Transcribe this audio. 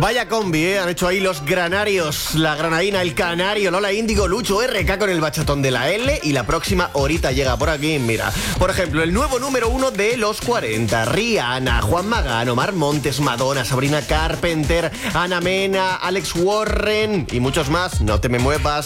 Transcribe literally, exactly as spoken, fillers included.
Vaya combi, ¿eh? Han hecho ahí los granarios, la granadina, el canario, Lola Índigo, Lucho R K con el bachatón de la L y la próxima horita llega por aquí, mira. Por ejemplo, el nuevo número uno de los cuarenta, Rihanna, Juan Magán, Omar Montes, Madonna, Sabrina Carpenter, Ana Mena, Alex Warren y muchos más. No te me muevas.